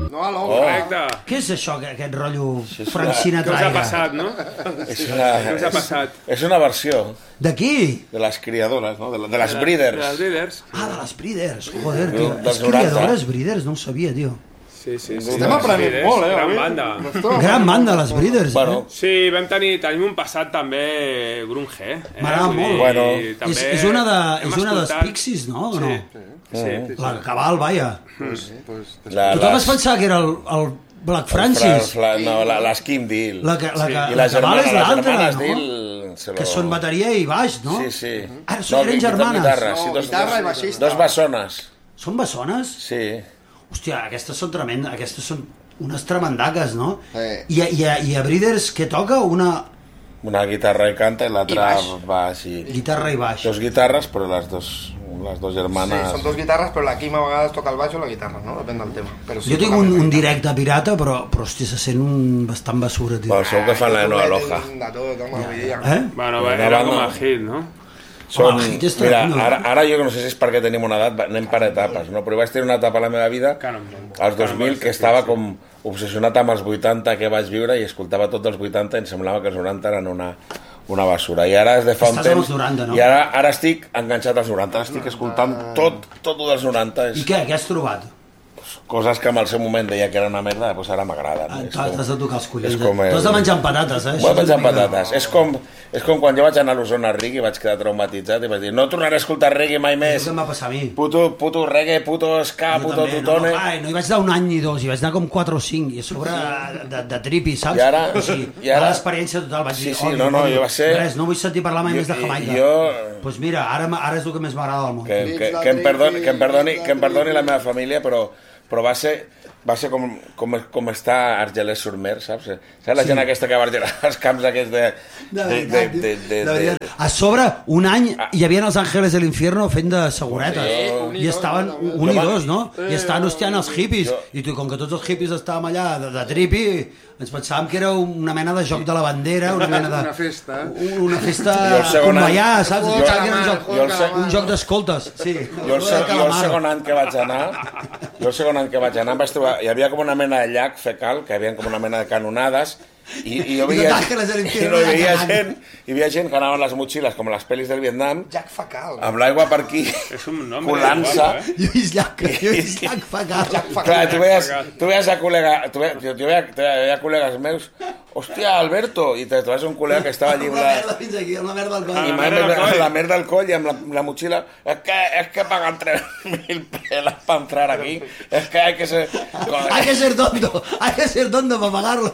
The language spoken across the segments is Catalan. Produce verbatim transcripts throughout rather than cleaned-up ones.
No, a l'ou. Correcte. Què és això, aquest rotllo Francina Què us ha Traiga? passat, no? És una, Què us ha passat? és una versió De qui? de les criadores, no? de, de les breeders. De les breeders. Ah, de les Breeders. Joder, tio. Dels És criadores noranta. Breeders, no ho sabia, tio. Sí, sí, sí. Estem aprenent Breeders, molt, eh? Gran avui. banda. Gran banda, les Breeders, Bueno, eh? Sí, vam tenir, tenim un passat també grunge, eh? M'agrada Vull dir, molt. Bueno. també És, és una, de, hem és una dels escoltat- Pixies, no? O no? Sí, sí. La cabal, vaja. Pues, pues, la, Tothom les- es pensava que era el, el Black Fra- Francis. Fra- no, la, les Kim Deal. La, que, la, que, I la les cabal germanes, és les l'altra, germanes no? Deal... se lo- Que són bateria i baix, no? Sí, sí. Ah, són- eren guitar- germanes. Guitarra, sí, No, dos, guitarra dos, i baixista. dos bessones. Són bessones? Sí. Hòstia, aquestes són tremendes, aquestes són unes tremendaques, no? Sí. I, a, i, a, I a Breeders què toca? Una Una guitarra i canta i l'altra I baix. baix. I... guitarra i baix. Dos guitarres, però les dos, les dos sí, germanes... són dos guitarres, però la Quim a vegades toca el baix o la guitarra, no? Depèn del tema. Però sí, Jo tinc toca un, la un guitarra. directe pirata, però, però hòstia, se sent un bastant basura, tio. Bueno, segur que fan la de Noa Loja. De tot, home, vull dir... Eh? Bueno, Una era banda- com a hit, no? Són, Home, hit és mira, tremendo. ara, ara jo no sé si és perquè tenim una edat, va- anem per etapes, no? Però vaig tenir una etapa a la meva vida, Que no- als dos mil, que estava com obsessionat amb els vuitanta que vaig viure i escoltava tots els vuitanta i em semblava que els noranta eren una, una basura. I ara, des de fa un Estàs amb temps... els noranta, no? I ara, ara estic enganxat als noranta, estic escoltant tot, tot dels noranta. I És què? Què has trobat? coses que en el seu moment deia que era una merda, doncs ara m'agraden. Ah, És T'has com- de tocar els collons. és com eh? el- Tu has de menjar amb patates, eh? Vull Això és menjar una mica- patates. És com, és com quan jo vaig anar a l'Osona Reggae i vaig quedar traumatitzat i vaig dir no tornaré a escoltar reggae mai És més. el que em va passar a mi. Puto, puto reggae, puto ska, Jo puto també, tutone. No, no, ai, no hi vaig anar un any ni dos, hi vaig anar com quatre o cinc, i a sobre de, de tripi, saps? I ara- o sigui, i ara- l'experiència total, vaig Sí, dir, sí, odio, no, no, odio. jo va ser- Res, no vull sentir parlar mai Jo- més de Jamaica. i- jo- Doncs pues mira, ara, m- ara és el que més m'agrada del món. que, que, que, em perdoni, que, em perdoni, que em perdoni la meva família, però, però va ser, va ser com, com, com està Argelès-sur-Mer, saps? Saps la Sí. gent aquesta que va argelar els camps aquests de... De de, veritat, de, de, de, de veritat. A sobre, un any, hi havia els Àngeles de l'Infierno fent de seguretes. Sí, I estaven un Jo i va- dos, no? I estaven hostiant els hippies. Jo- I tu, com que tots els hippies estàvem allà de, de tripi, ens pensàvem que era una mena de joc de la bandera, una mena de... Una festa. Un- Una festa Jo el segon any- convallà, saps? Jo- Em pensava que era un joc, jo el se- un joc d'escoltes, sí. Jo el, se, De jo el calamar. segon any que vaig anar, jo el segon any que vaig anar em vaig trobar, hi havia com una mena de llac fecal, que hi havia com una mena de canonades, i, i jo I veia, tot Ángeles del i Infierno no, hi veia allà gent, hi havia gent que anava amb les motxilles, com a les pel·lis del Vietnam, Jack Facal. amb l'aigua per aquí, És un nom colant-se. guapo, eh? Jo he vist llac, jo he vist llac fecal. Clar, tu veies, tu veies a col·lega, tu veies, jo, jo veia, tu veia col·legues meus, hòstia, Alberto, i te trobes un col·lega que estava allí amb Una la, merda fins aquí, una merda al coll. Ah, i la mai merda al amb coll. la merda al coll i amb la, la motxilla, es que, es que pagan tres mil pelas para entrar aquí, es que hay que ser... Hay que ser tonto, hay que ser tonto para pagarlos.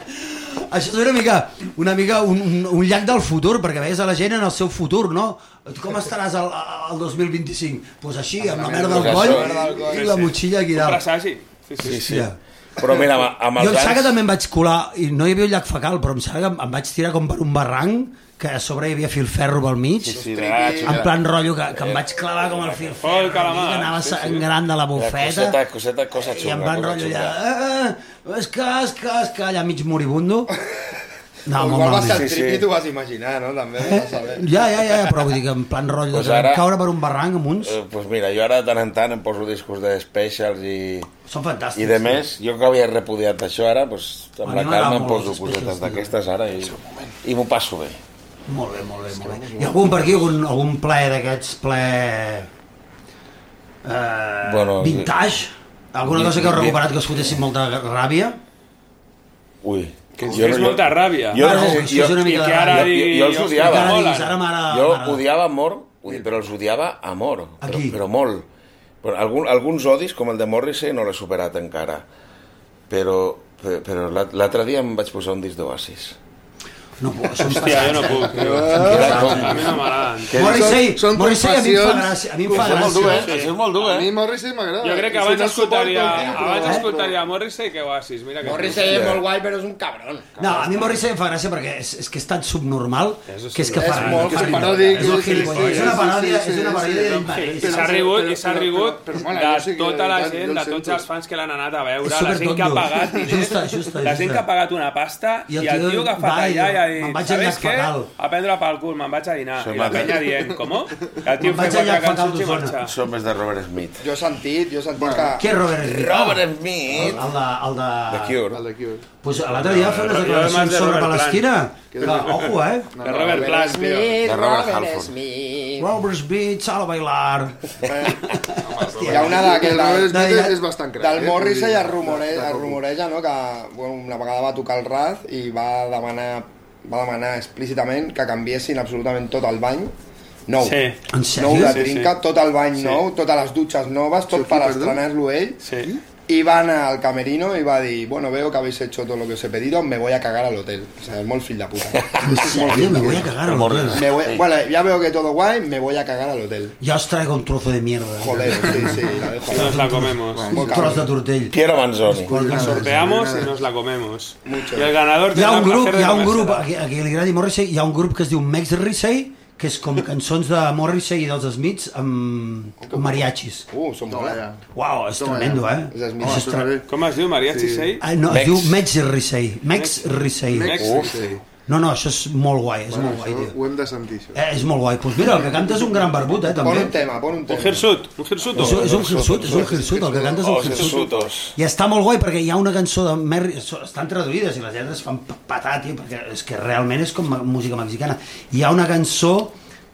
Això és una mica, una mica un, un, un llac del futur, perquè veies a la gent en el seu futur, no? Com estaràs al, al dos mil vint-i-cinc? Doncs pues així, amb la merda al Pues coll això. i la motxilla aquí Un dalt. presagi. Sí, sí. Sí, sí. Ja. Però mira, amb, amb Jo els em sembla que anys... també em vaig colar, i no hi havia un llac fecal, però em sembla que em, em vaig tirar com per un barranc, que a sobre hi havia filferro pel mig, Sí, sí, era, en plan rotllo que, que em vaig clavar com el filferro, Oh, el calamar. que anava Sí, sí. sangrant de la era bufeta, coseta, coseta, cosa i en xunga. plan cosa rotllo xunga. allà, eh, és que, és que, és que, allà mig moribundo. No, molt Igual va ser malament. el Sí, trip sí. i t'ho vas imaginar, no? També, no saber. Ja, ja, ja, però vull dir que en plan rotllo Pues de ara- caure per un barranc amb uns, Eh, pues mira, jo ara de tant en tant em poso discos de specials i, són fantàstics. i de més, jo que havia repudiat això ara, pues, amb A la mi m'agrada calma em molt poso els specials, cosetes tio. d'aquestes ara i, i m'ho passo bé. Molt bé, molt bé, molt bé. Hi ha algun per aquí, algun, algun ple d'aquests ple... Eh, Bueno, vintage? Alguna vi- cosa que heu vi- recuperat que us fotessin molta ràbia? Ui. Que és molta ràbia. Jo no Bueno, sé això si... és Jo, una I mica que de ara ràbia. digui... jo els hòstia, odiava. que Ara molen. diguis, ara m'agrada... jo m'agrada. odiava amor, vull dir, però els odiava amor, A però, qui? però molt. Però algun, alguns odis, com el de Morrissey, no l'he superat encara. Però, però, però l'alt- l'altre dia em vaig posar un disc d'Oasis. No puc, són Hòstia, jo no passats, puc, tio. Era com- A mi no m'agraden. Que- Morrissey, Són- són Morrissey a mi em fa confessions. gràcia. A mi em fa Això és molt dur, gràcia. eh? Això és molt dur, A mi eh? Morrissey m'agrada. Jo crec que Si abans no escoltaria, suporto el tio, abans però- escoltaria Morrissey que Oasis. Mira que... Morrissey és molt guai, però és un cabron. No, a mi Morrissey em fa gràcia perquè és, és que és tan subnormal És que és que És fa... molt que fa- paròdic, És un sí, gilipolles. sí, És una sí, paròdia, sí, és una sí, paròdia sí, d'ell I mateix. s'ha rigut, i s'ha però- rigut però, mola, de jo sí que- tota la jo gent, de el tots sento. els fans que l'han anat a veure, És la gent que ha supertonto. pagat diners, Justa, justa, la gent justa. que ha pagat una pasta, I i el el tio tio que ha va fet i allà i ha dit, Me'n vaig al ¿sabes llac qué? Fecal. A prendre pel cul, me'n vaig a dinar. Som I la mateix. penya dient, com? Que el tio Me'n vaig fa al llac quatre Fecal cançons i d'Osona. marxa. Som més de Robert Smith. Jo he sentit, jo he sentit que... Qui és Robert Smith? Robert El, Smith! el de... El de... The Cure. El de Cure. Pues l'altre dia fa unes Jo declaracions además de sobre Robert Palestina. Que, ojo, eh? De Robert Plant, tio. De Robert Halford. Robert Smith, sal a bailar. Hi ha una de... Que el de- Robert Smith de- és, és bastant crac. Del eh? Morrissey Vull es, dir, rumore, està es com- rumoreja, no?, que bueno, una vegada va tocar el Raz i va demanar, va demanar explícitament que canviessin absolutament tot el bany nou. Sí. En Nou sèrio? de Sí, trinca, sí. tot el bany Sí. nou, totes les dutxes noves, tot Sí, per perdó? estrenar-lo ell. Sí. Y va anar al camerino y va a decir, bueno, veo que habéis hecho todo lo que os he pedido, me voy a cagar al hotel. O sea, es molt fill de puta. En serio, me voy a cagar al hotel. Me voy, bueno, ya veo que todo guay, me voy a cagar al hotel. Ya os traigo un trozo de mierda. Joder, sí, sí, la dejo ahí. Nos la comemos. Un tros de tortell. Piero Manzoni. La sorteamos y nos la comemos. Mucho. Y el ganador Hi ha tendrá un grup, placer de hi ha un grup, comérsela. a qui, a qui li agradi Morrissey, hi ha un grup que es diu Max Rissey, que és com cançons de Morrissey i dels Smiths amb, amb mariachis. Uh, som Toma mola. ja. Uau, és Toma tremendo, ja. eh? És Smith. És Home, estra... sona bé. Com es diu, Mariachi Sí. Sei? Ah, no, Max. es diu Max Rissey. Max Rissey. Mex, Uf. sí. No, no, això és molt guai, és Bueno, molt guai, això tio. ho hem de sentir, això. Eh, és molt guai. Doncs pues mira, el que canta és un gran barbut, eh, Pon també. un tema, pon un Un tema. hirsut, un hirsuto. És, és un hirsut, és un hirsut, el que canta és un Oh, hirsut. Hirsutos. I està molt guai perquè hi ha una cançó de Merry... Estan traduïdes i les lletres fan patar, tio, perquè és que realment és com música mexicana. Hi ha una cançó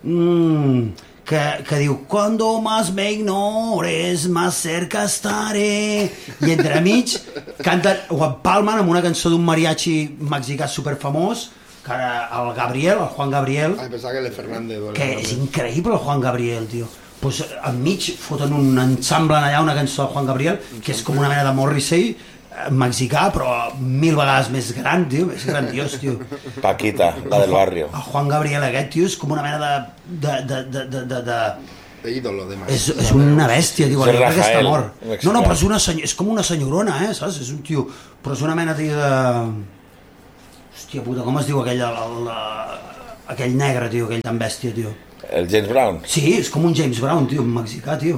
mmm, que, que diu Cuando más me ignores, más cerca estaré. I entremig canten, ho empalmen amb una cançó d'un mariachi mexicà superfamós, que era el Gabriel, el Juan Gabriel, Ai, pensava que el Fernández. o el que és Fernández. increïble el Juan Gabriel, tio. Pues enmig foten un ensemble allà, una cançó del Juan Gabriel, que és com una mena de Morrissey eh, mexicà, però mil vegades més gran, tio, és grandiós, tio. Paquita, la del barrio. El Juan Gabriel aquest, tio, és com una mena de... de, de, de, de, de, de... De ídolo, de És, és una bèstia, tio, És jo crec que està Rafael, mort. mexicà. No, no, però és, una senyor, és com una senyorona, eh, saps? És un tio... Però és una mena, tio, de... Hòstia puta, com es diu aquell, el, el, aquell negre, tio, aquell tan bèstia, tio? El James Brown. Sí, és com un James Brown, tio, un mexicà, tio.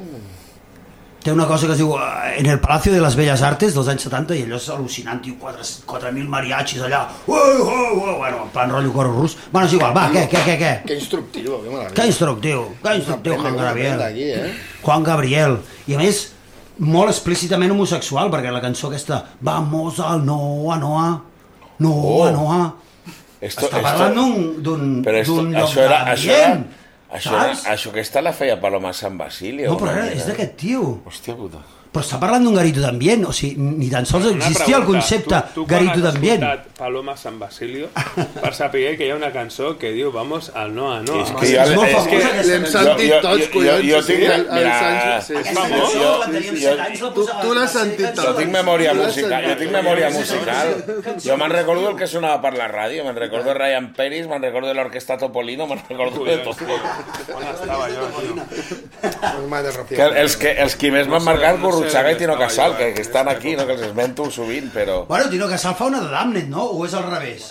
Té una cosa que es diu eh, en el Palacio de las Bellas Artes dels anys setanta i allò és al·lucinant, tio, quatre mil mariachis allà. Uh, uh, uh, bueno, en plan rotllo coro rus. Bueno, és igual, va, què, què, què, què? Que instructiu, que maravilla. Que instructiu, que instructiu, Aprende, Juan Gabriel. aprende aquí, eh? Juan Gabriel. I a més, molt explícitament homosexual, perquè la cançó aquesta, Vamos al Noa, Noa, Noa, Oh. Noa, Esto, està parlant d'un d'un Però esto, d'un lloc això era... Això, era, d'ambient, això, era, saps? això aquesta la feia Paloma San Basilio. No, però una res, mica. és d'aquest tio. Hòstia puta. Però està parlant d'un garito d'ambient, o sigui, ni tan sols Una existia el pregunta, concepte tu, tu garito d'ambient. quan has escoltat Paloma San Basilio per saber que hi ha una cançó que diu Vamos al Noa Noa. És que jo- És molt és famosa que- aquesta L'hem cançó. sentit Jo- tots, jo- collons. jo sí, tinc- el, el mira, Sancho, sí, sí. Aquesta vamos. cançó, Jo- quan teníem jo- set anys, la tu- posava. tu l'has va ser sentit cançó. tot. Jo tinc memòria Tu l'has musical, jo sentit. tinc memòria musical. Jo me'n recordo el que sonava per la ràdio, me'n recordo de Ryan Peris, me'n recordo de l'orquestra Topolino, me'n recordo de tot. On estava jo, tio? Pues más de Rocío. Que els, que, els qui més m'han sé- marcat, no sé Gurrutxaga i on Tino estava Casal, jo, que, eh, que estan en aquí, no? Que els esmento sovint, però Bueno, Tino Casal fa una de Damned, no? O és al revés?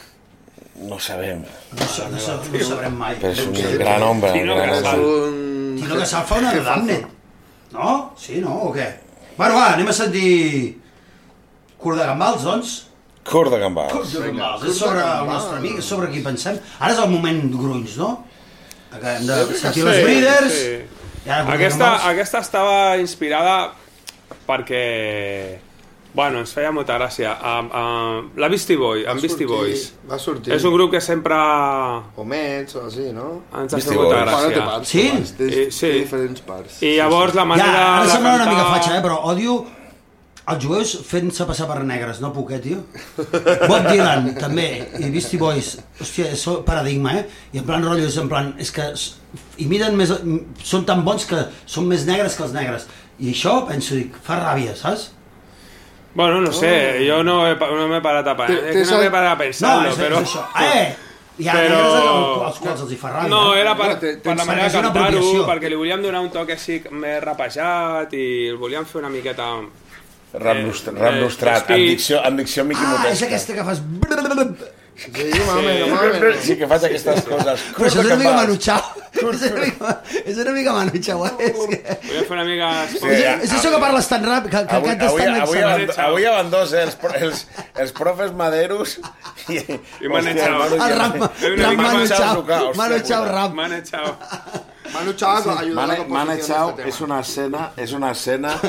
no sabem. No, sa- no, sa- no sabrem mai. Però és un gran home. Tino un gran Casal. home. Un... Tino Casal fa una de Damned. No? Sí, no? O què? Bueno, va, anem a sentir... Curt de Gambals, doncs. Curt de Gambals. Curt de Gambals. Curt És de sobre el Gambals. nostre amic, és sobre qui pensem. Ara és el moment grunys, no? Acabem de sentir Sí, els Breeders. sí. I ara Curt de Aquesta, Gambals. aquesta estava inspirada perquè... Bueno, ens feia molta gràcia. Um, um, la Beastie Boy, amb Beastie Boys. Va sortir. És un grup que sempre Homets o així, no? ens ha Beastie fet molta Boys. Bueno, té gràcia. parts, Sí? té parts, té, Eh, sí. té diferents parts. I llavors la Ja, manera ara de sembla una cantar... mica fatxa, eh? Però odio els jueus fent-se passar per negres, no puc, eh, tio? Bob Dylan, també, i Beastie Boys, hòstia, és paradigma, eh? I en plan rotllo, és en plan, és que s- imiten més, són tan bons que són més negres que els negres. I això, penso, dic, fa ràbia, saps? Bueno, no sé, jo no he, pa- no m'he parat a, pa- Té- és té que no m'he sal- parat a No, pensar-lo, és, però... és això. Eh! Hi ha Però- negres als, als quals els hi fa ràbia. No, eh? era per, Bueno, té- per la tens- manera perquè és de una cantar-ho, apropiació. perquè li volíem donar un toc així més rapejat i el volíem fer una miqueta... Rap, lustra, Eh, rap lustrat, speech. amb dicció, amb dicció Mickey Ah, és Moutesca. aquesta que fas... Sí, mame, mame. Sí que faig aquestes coses. Però això és una mica Manu Chao. És una mica, és una mica Manu Chao, eh? És, que... Voy a fer una mica... Sí, és, ja, és això que parles tan ràpid, que, que Avui, cantes avui, tan avui, excel·lent. avui, avui van dos, eh? Els, pro- els, els profes maderos i... I m'han Hòstia, echado. Manu, El ja- rap, Una rap mica Manu Manu Chao Chao, sucar, hòstia Manu Chao puta. rap. M'han echado. Manu Chao ayuda a la Mane, composición Mane de Chao este tema. és una escena, és una escena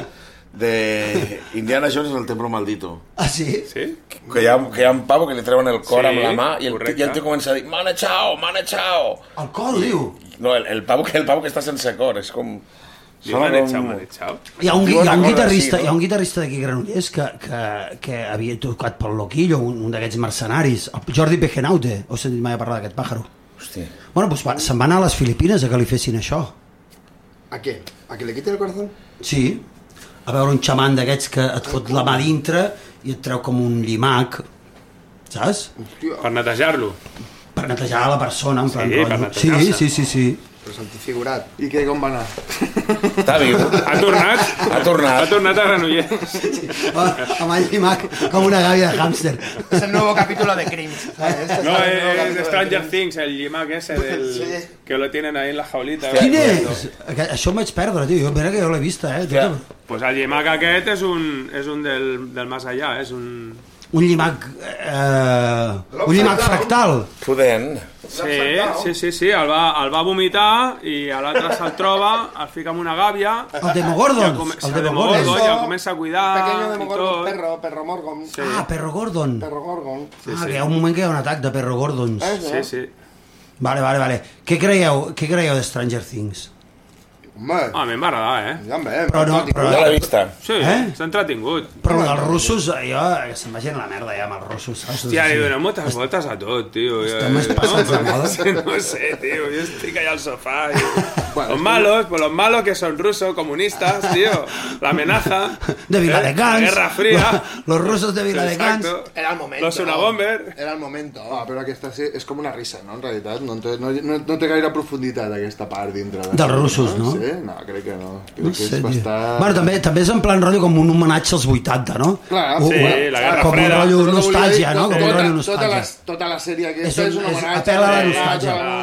de Indiana Jones en el Templo Maldito. Ah, sí? Sí? Que hi, ha, que hi ha un pavo que li treuen el cor Sí, amb la mà i el, correcte. i el tio comença a dir Mane Chao, Mane Chao. El cor, diu. No, el, el, pavo, que, el pavo que està sense cor, és com... Diu, m'han echado, m'han echado. Hi ha un, Diu hi ha una un cosa guitarrista, així, no? hi ha un guitarrista d'aquí a Granollers que, que, que havia tocat pel Loquillo, un, un d'aquests mercenaris, el Jordi Pejenaute. Heu sentit mai a parlar d'aquest pàjaro? Hòstia. Bueno, doncs va, se'n va anar a les Filipines a que li fessin això. ¿A qué? ¿A que le quite el corazón? Sí, a veure un xaman d'aquests que et fot la mà dintre i et treu com un llimac, saps? Hòstia, Per netejar-lo. Per netejar la persona, en plan... Sí, per rotllo. netejar-se. Sí, sí, sí, sí. pero santifigurat. I què, com va anar? Està viu. Ha tornat. Ha tornat. Ha tornat a Granollers. Amb el llimac com una gàbia de hàmster. Es el nuevo capítulo de Crims. ¿sabes? No, es de Stranger Things, el llimac ese del... que lo tienen ahí en la jaulita. Quin és? Aquest- Això em vaig perdre, tio. Jo, mira que jo l'he vista, eh? Ja. Pues el llimac aquest és un, és un del, del más allà, és un... Un llimac... Eh, un llimac fractal. Pudent. Sí, sí, sí, sí, el va, el va vomitar i a l'altre se'l troba, el fica en una gàbia... El Demogorgon. come- El el Demogorgon. Demogorgon, ja el comença a cuidar Pequeño i Demogorgon, tot. perro, perro Morgon. Sí. Ah, Perro Gordon. Perro Gorgon. Ah, que hi ha un moment que hi ha un atac de Perro Gordons. Eh, Sí, sí. Vale, vale, vale. Què creieu, què creieu de Stranger Things? Home, Ah, a mi em va agradar, eh? ja, home, Però no, però- No l'he vista. Sí, Eh? s'ha entretingut. Però dels russos, jo, que se'n vagin a la merda ja amb els russos. Saps? Hòstia, li donem moltes voltes a tot, tio. Estem més passats de moda. No sé, tío, yo estoy allá al sofá. Y... los malos, pues los malos que son rusos, comunistas, tío. La amenaza. De ¿eh? Viladecans. La Guerra Fría. Los rusos de Viladecans. Exacto. Era el momento. Los Unabomber. Era el momento. Ah, però aquesta sí, és com una risa, no? En realitat, no, en té, no, no, no té gaire profunditat aquesta part dintre. De Dels russos, no? Sí? No, crec que no. Crec No que sé, és tio. bastant... Bueno, també, també és en plan rotllo com un homenatge als vuitanta, no? Clar, Un- sí, un- la Guerra com Freda. un rotllo Tot el que volia nostàlgia, dir, no? Com un tota- rotllo tota, nostàgia. la, tota la sèrie És aquesta un- és un, és- homenatge. apel·la a la un nostàlgia. homenatge